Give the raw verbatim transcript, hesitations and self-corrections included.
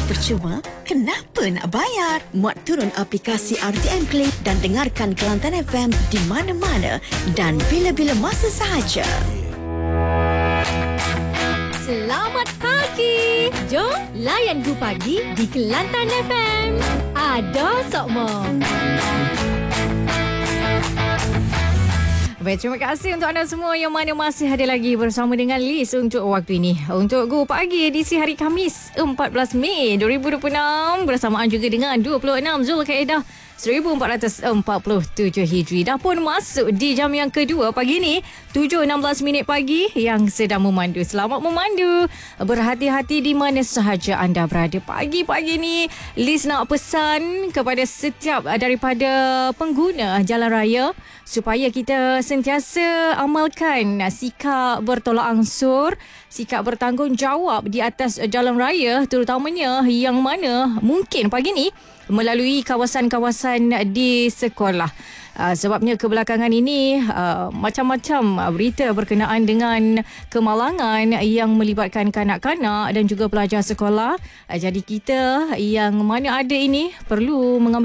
percuma, kenapa nak bayar? Muat turun aplikasi R T M Play dan dengarkan Kelantan F M di mana-mana dan bila-bila masa sahaja. Selamat pagi. Jom layan Gu Pagi di Kelantan F M. Ada Sokmo. Baik, terima kasih untuk anda semua yang mana masih ada lagi bersama dengan Liz untuk waktu ini. Untuk Gu Pagi edisi hari Khamis empat belas Mei dua ribu dua puluh enam bersamaan juga dengan dua puluh enam Zulkaidah seribu empat ratus empat puluh tujuh Hijri. Dah pun masuk di jam yang kedua pagi ni, tujuh enam belas minit pagi yang sedang memandu. Selamat memandu. Berhati-hati di mana sahaja anda berada. Pagi-pagi ni, Liz nak pesan kepada setiap daripada pengguna jalan raya supaya kita sentiasa amalkan sikap bertolak ansur, sikap bertanggungjawab di atas jalan raya, terutamanya yang mana mungkin pagi ni melalui kawasan-kawasan di sekolah. Uh, sebabnya kebelakangan ini uh, macam-macam berita berkenaan dengan kemalangan yang melibatkan kanak-kanak dan juga pelajar sekolah. Uh, jadi kita yang mana ada ini perlu mengambil